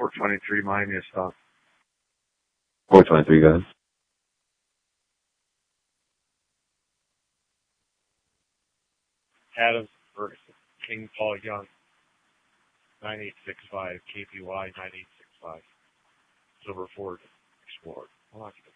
423 Miami stop. 423, guys. Adams Ferguson, King Paul Young, 9865, KPY 9865, Silver Ford Explorer.